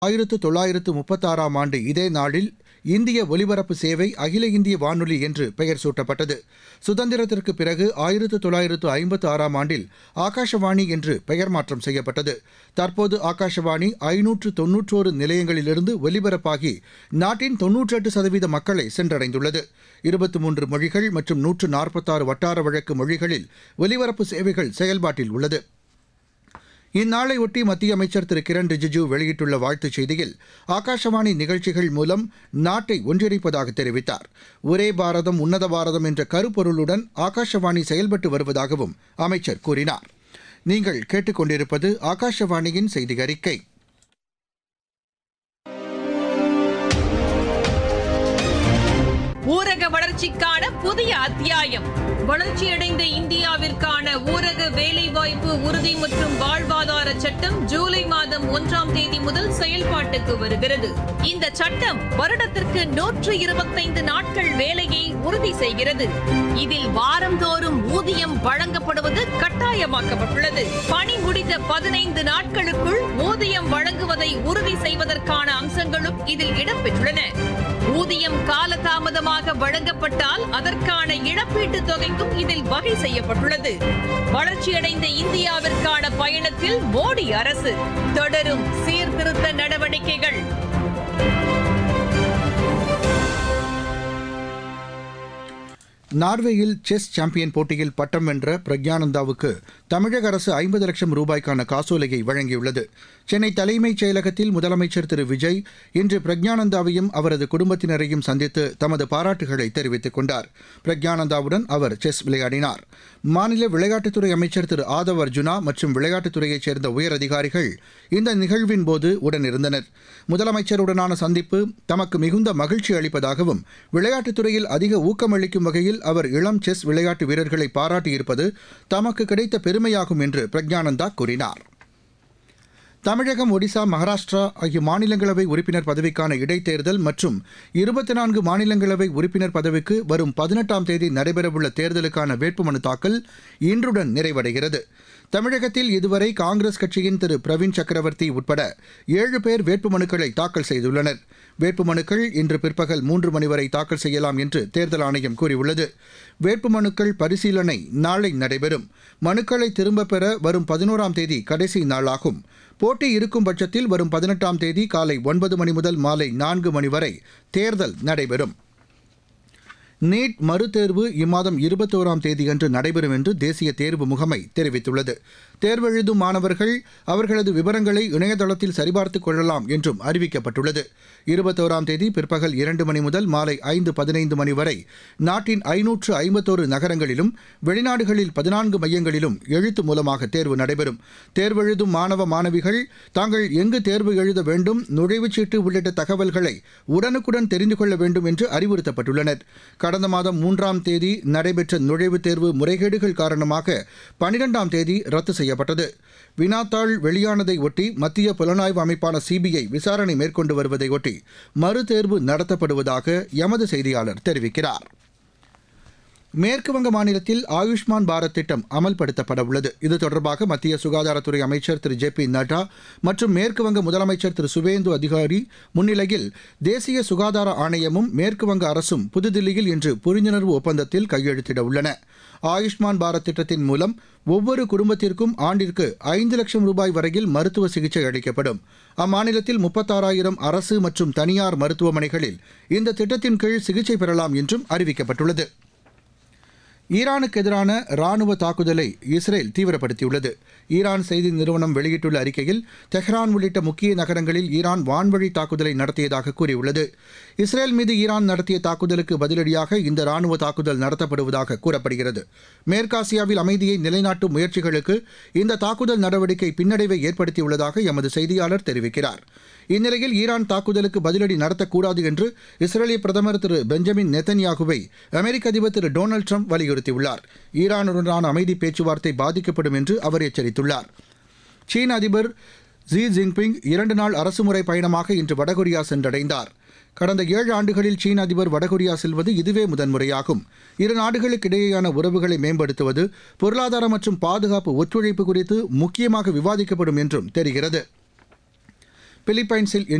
1936ஆம் ஆண்டு இதே நாளில் இந்திய ஒலிபரப்பு சேவை அகில இந்திய வானொலி என்று பெயர் சூட்டப்பட்டது. சுதந்திரத்திற்கு பிறகு 1956ஆம் ஆண்டில் ஆகாஷவாணி என்று பெயர் மாற்றம் செய்யப்பட்டது. தற்போது ஆகாஷவாணி 591 நிலையங்களிலிருந்து ஒலிபரப்பாகி நாட்டின் 98% மக்களை சென்றடைந்துள்ளது. 23 மொழிகள் மற்றும் 146 வட்டார வழக்கு மொழிகளில் ஒலிபரப்பு சேவைகள் செயல்பாட்டில் உள்ளது. இந்நாளையொட்டி மத்திய அமைச்சர் திரு கிரண் ரிஜிஜூ வெளியிட்டுள்ள வாழ்த்துச் செய்தியில் ஆகாஷவாணி நிகழ்ச்சிகள் மூலம் நாட்டை ஒன்றிணைப்பதாக தெரிவித்தார். ஒரே பாரதம் உன்னத பாரதம் என்ற கருப்பொருளுடன் ஆகாஷவாணி செயல்பட்டு வருவதாகவும் அமைச்சர் கூறினார். நீங்கள் கேட்டுக்கொண்டிருப்பது ஆகாஷவாணியின் செய்தி அறிக்கை. ஊரக வளர்ச்சிக்கான புதிய அத்தியாயம். வளர்ச்சியடைந்த இந்தியாவிற்கான ஊரக வேலைவாய்ப்பு உறுதி மற்றும் வாழ்வாதார சட்டம் ஜூலை மாதம் 1ஆம் தேதி முதல் செயல்பாட்டுக்கு வருகிறது. இந்த சட்டம் வருடத்திற்கு 125 நாட்கள் வேலையை உறுதி செய்கிறது. இதில் வாரந்தோறும் ஊதியம் வழங்கப்படுவது கட்டாயமாக்கப்பட்டுள்ளது. பணி முடிந்த 15 நாட்களுக்குள் ஊதியம் வழங்குவதை உறுதி செய்வதற்கான அம்சங்களும் இதில் இடம்பெற்றுள்ளன. ஊதியம் காலதாமதமாக வழங்கப்பட்டால் அதற்கான இழப்பீட்டுத் தொகைக்கும் இதில் வகை செய்யப்பட்டுள்ளது. வளர்ச்சியடைந்த இந்தியாவிற்கான பயணத்தில் மோடி அரசு தொடரும் சீர்திருத்த நடவடிக்கைகள். நார்வேயில் செஸ் சாம்பியன் போட்டியில் பட்டம் வென்ற பிரக்ஞானந்தாவுக்கு தமிழக அரசு 50 லட்சம் ரூபாய்க்கான காசோலையை வழங்கியுள்ளது. சென்னை தலைமைச் செயலகத்தில் முதலமைச்சர் திரு விஜய் இன்று பிரக்ஞானந்தாவையும் அவரது குடும்பத்தினரையும் சந்தித்து தமது பாராட்டுகளை தெரிவித்துக் கொண்டார். பிரக்ஞானந்தாவுடன் அவர் செஸ் விளையாடினார். மாநில விளையாட்டுத்துறை அமைச்சர் திரு ஆதவ் அர்ஜுனா மற்றும் விளையாட்டுத்துறையைச் சேர்ந்த உயரதிகாரிகள் இந்த நிகழ்வின் போது உடனிருந்தனர். முதலமைச்சருடனான சந்திப்பு தமக்கு மிகுந்த மகிழ்ச்சி அளிப்பதாகவும் விளையாட்டுத்துறையில் அதிக ஊக்கமளிக்கும் வகையில் அவர் இளம் செஸ் விளையாட்டு வீரர்களை பாராட்டியிருப்பது தமக்கு கிடைத்த பெருமையாகும் என்று பிரக்ஞானந்தா கூறினார். தமிழகம், ஒடிசா, மகாராஷ்டிரா ஆகிய மாநிலங்களவை உறுப்பினர் பதவிக்கான இடைத்தேர்தல் மற்றும் 24 மாநிலங்களவை உறுப்பினர் பதவிக்கு வரும் 18ஆம் தேதி நடைபெறவுள்ள தேர்தலுக்கான வேட்புமனு தாக்கல் இன்றுடன் நிறைவடைகிறது. தமிழகத்தில் இதுவரை காங்கிரஸ் கட்சியின் திரு பிரவீன் சக்கரவர்த்தி உட்பட 7 பேர் வேட்புமனுக்களை தாக்கல் செய்துள்ளனர். வேட்புமனுக்கள் இன்று பிற்பகல் 3 மணி வரை தாக்கல் செய்யலாம் என்று தேர்தல் ஆணையம் கூறியுள்ளது. வேட்புமனுக்கள் பரிசீலனை நாளை நடைபெறும். மனுக்களை திரும்பப் பெற வரும் 11ஆம் தேதி கடைசி நாளாகும். போட்டி இருக்கும் பட்சத்தில் வரும் 18ஆம் தேதி காலை 9 மணி முதல் மாலை 4 மணி வரை தேர்தல் நடைபெறும். நீட் மறுதேர்வு இம்மாதம் 21ஆம் தேதியன்று நடைபெறும் என்று தேசிய தேர்வு முகமை தெரிவித்துள்ளது. தேர்வெழுதும் மாணவர்கள் அவர்களது விவரங்களை இணையதளத்தில் சரிபார்த்துக் கொள்ளலாம் என்றும் அறிவிக்கப்பட்டுள்ளது. 21ஆம் தேதி பிற்பகல் 2 மணி முதல் மாலை 5:15 மணி வரை நாட்டின் 551 நகரங்களிலும் வெளிநாடுகளில் 14 மையங்களிலும் எழுத்து மூலமாக தேர்வு நடைபெறும். தேர்வெழுதும் மாணவ மாணவிகள் தாங்கள் எங்கு தேர்வு எழுத வேண்டும், நுழைவுச்சீட்டு உள்ளிட்ட தகவல்களை உடனுக்குடன் தெரிந்து கொள்ள வேண்டும் என்று அறிவுறுத்தப்பட்டுள்ளனர். கடந்த மாதம் 3ஆம் தேதி நடைபெற்ற நுழைவுத் தேர்வு முறைகேடுகள் காரணமாக 12ஆம் தேதி ரத்து செய்யப்பட்டது. வினாத்தாள் வெளியானதை ஒட்டி மத்திய புலனாய்வு அமைப்பான சிபிஐ விசாரணை மேற்கொண்டு வருவதை ஒட்டி மறுதேர்வு நடத்தப்படுவதாக எமது செய்தியாளர் தெரிவிக்கிறார். மேற்குவங்க மாநிலத்தில் ஆயுஷ்மான் பாரத் திட்டம் அமல்படுத்தப்பட உள்ளது. இது தொடர்பாக மத்திய சுகாதாரத்துறை அமைச்சர் திரு ஜே.பி. நட்டா மற்றும் மேற்குவங்க முதலமைச்சர் திரு சுவேந்து அதிகாரி முன்னிலையில் தேசிய சுகாதார ஆணையமும் மேற்குவங்க அரசும் புதுதில்லியில் இன்று புரிந்துணர்வு ஒப்பந்தத்தில் கையெழுத்திட உள்ளன. ஆயுஷ்மான் பாரத் திட்டத்தின் மூலம் ஒவ்வொரு குடும்பத்திற்கும் ஆண்டிற்கு 5 லட்சம் ரூபாய் வரையில் மருத்துவ சிகிச்சை அளிக்கப்படும். அம்மாநிலத்தில் 36,000 அரசு மற்றும் தனியார் மருத்துவமனைகளில் இந்த திட்டத்தின் கீழ் சிகிச்சை பெறலாம் என்றும் அறிவிக்கப்பட்டுள்ளது. ஈரானுக்கு எதிரான ராணுவ தாக்குதலை இஸ்ரேல் தீவிரப்படுத்தியுள்ளது. ஈரான் செய்தி நிறுவனம் வெளியிட்டுள்ள அறிக்கையில் தெஹ்ரான் உள்ளிட்ட முக்கிய நகரங்களில் ஈரான் வான்வழி தாக்குதலை நடத்தியதாக கூறியுள்ளது. இஸ்ரேல் மீது ஈரான் நடத்திய தாக்குதலுக்கு பதிலடியாக இந்த ராணுவ தாக்குதல் நடத்தப்படுவதாக கூறப்படுகிறது. மேற்காசியாவில் அமைதியை நிலைநாட்டும் முயற்சிகளுக்கு இந்த தாக்குதல் நடவடிக்கை பின்னடைவை ஏற்படுத்தியுள்ளதாக எமது செய்தியாளர் தெரிவிக்கிறார். இந்நிலையில் ஈரான் தாக்குதலுக்கு பதிலடி நடத்தக்கூடாது என்று இஸ்ரேலிய பிரதமர் திரு பெஞ்சமின் நெத்தன்யாகுவை அமெரிக்க அதிபர் திரு டொனால்டு ட்ரம்ப் வலியுறுத்தியுள்ளார். ஈரானுடனான அமைதி பேச்சுவார்த்தை பாதிக்கப்படும் என்று அவர் எச்சரித்துள்ளார். சீன அதிபர் ஜி ஜின்பிங் 2 நாள் அரசுமுறை பயணமாக இன்று வடகொரியா சென்றடைந்தார். கடந்த 7 ஆண்டுகளில் சீன அதிபர் வடகொரியா செல்வது இதுவே முதன்முறையாகும். இரு நாடுகளுக்கு இடையேயான உறவுகளை மேம்படுத்துவது, பொருளாதார மற்றும் பாதுகாப்பு ஒத்துழைப்பு குறித்து முக்கியமாக விவாதிக்கப்படும் என்றும் தெரிகிறது. பிலிப்பைன்ஸில்